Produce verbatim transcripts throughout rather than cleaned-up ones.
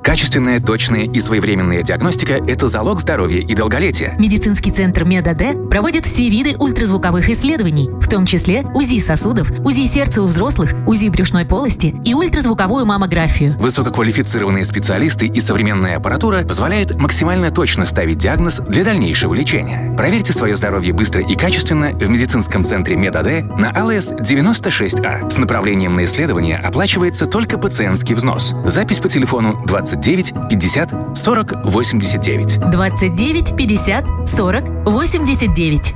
Качественная, точная и своевременная диагностика – это залог здоровья и долголетия. Медицинский центр МедАД проводит все виды ультразвуковых исследований, в том числе УЗИ сосудов, УЗИ сердца у взрослых, УЗИ брюшной полости и ультразвуковую маммографию. Высококвалифицированные специалисты и современная аппаратура позволяют максимально точно ставить диагноз для дальнейшего лечения. Проверьте свое здоровье быстро и качественно в медицинском центре МедАД на АЛС девяносто шесть А. С направлением на исследование оплачивается только пациентский взнос. Запись по телефону двадцать девять пятьдесят сорок восемьдесят девять. двадцать девять пятьдесят сорок восемьдесят девять.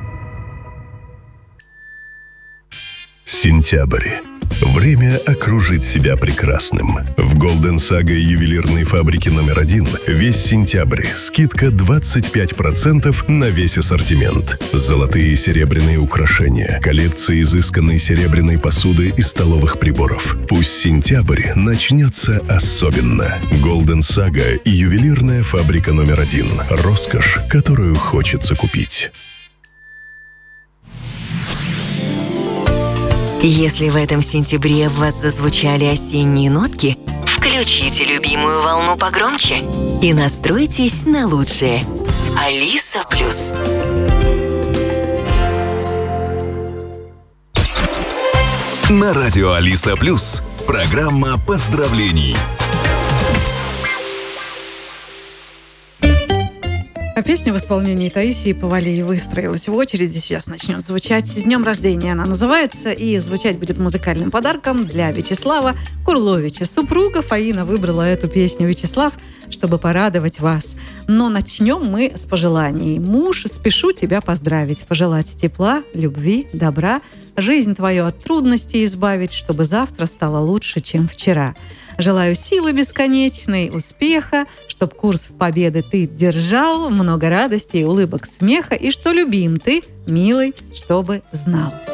Сентябрь. Время окружить себя прекрасным. В Golden Saga ювелирной фабрики номер один весь сентябрь скидка двадцать пять процентов на весь ассортимент. Золотые и серебряные украшения, коллекции изысканной серебряной посуды и столовых приборов. Пусть сентябрь начнется особенно. Golden Saga и ювелирная фабрика номер один. Роскошь, которую хочется купить. Если в этом сентябре в вас зазвучали осенние нотки, включите любимую волну погромче и настройтесь на лучшее. Алиса Плюс. На радио Алиса Плюс. Программа поздравлений. А песня в исполнении Таисии Повалий выстроилась в очереди. Сейчас начнет звучать. С днем рождения она называется. И звучать будет музыкальным подарком для Вячеслава Курловича. Супруга Фаина выбрала эту песню, Вячеслав, чтобы порадовать вас. Но начнем мы с пожеланий. Муж, спешу тебя поздравить. Пожелать тепла, любви, добра. Жизнь твою от трудностей избавить, чтобы завтра стало лучше, чем вчера. Желаю силы бесконечной, успеха, чтоб курс в победы ты держал, много радости и улыбок, смеха, и что любим ты, милый, чтобы знал.